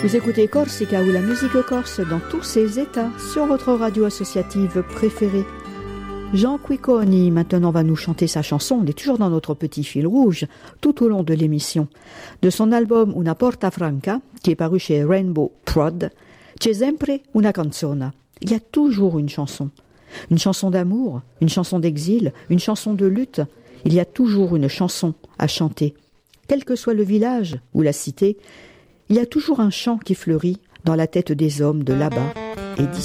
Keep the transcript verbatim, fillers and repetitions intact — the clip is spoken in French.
Vous écoutez Corsica ou la musique corse dans tous ses états sur votre radio associative préférée. Jean Quicconi maintenant va nous chanter sa chanson, on est toujours dans notre petit fil rouge tout au long de l'émission. De son album Una Porta Franca, qui est paru chez Rainbow Prod, C'è sempre una canzona. Il y a toujours une chanson. Une chanson d'amour, une chanson d'exil, une chanson de lutte. Il y a toujours une chanson à chanter. Quel que soit le village ou la cité, il y a toujours un chant qui fleurit dans la tête des hommes de là-bas et d'ici.